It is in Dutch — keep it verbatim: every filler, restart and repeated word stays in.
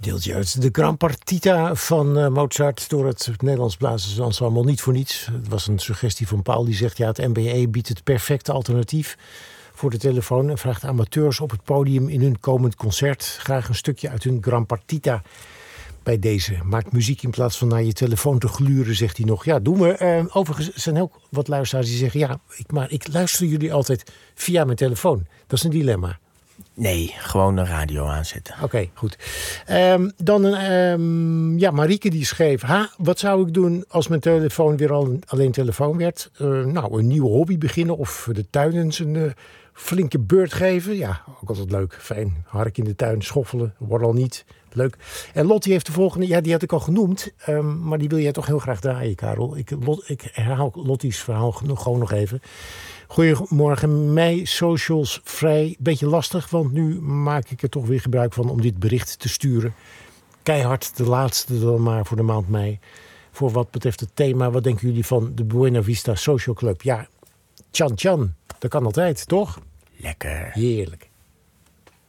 Deeltje uit de Gran Partita van uh, Mozart door het Nederlands Blazersensemble. Niet voor niets. Het was een suggestie van Paul die zegt... ja, het N B E biedt het perfecte alternatief voor de telefoon... en vraagt amateurs op het podium in hun komend concert... graag een stukje uit hun Gran Partita bij deze. Maak muziek in plaats van naar je telefoon te gluren, zegt hij nog. Ja, doen we. Uh, overigens zijn ook wat luisteraars die zeggen... ja, ik, maar ik luister jullie altijd via mijn telefoon. Dat is een dilemma. Nee, gewoon een radio aanzetten. Oké, okay, goed. Um, dan een, um, ja, Marieke die schreef... Ha, wat zou ik doen als mijn telefoon weer al alleen telefoon werd? Uh, nou, een nieuwe hobby beginnen of de tuin eens een uh, flinke beurt geven. Ja, ook altijd leuk. Fijn. Hark in de tuin, schoffelen. Wordt al niet. Leuk. En Lottie heeft de volgende... Ja, die had ik al genoemd. Um, maar die wil jij toch heel graag draaien, Karel. Ik, Lot, ik herhaal Lottie's verhaal nog, gewoon nog even... Goedemorgen, mij socials vrij. Beetje lastig, want nu maak ik er toch weer gebruik van om dit bericht te sturen. Keihard de laatste dan maar voor de maand mei. Voor wat betreft het thema, wat denken jullie van de Buena Vista Social Club? Ja, tjan tjan, dat kan altijd, toch? Lekker. Heerlijk.